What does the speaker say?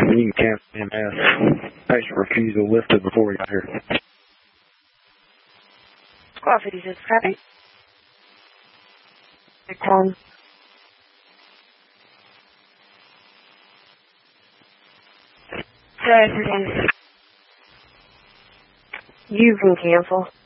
You can cancel MS. Patient refusal listed before we got here. Squad 56, copy. Clone. You can cancel.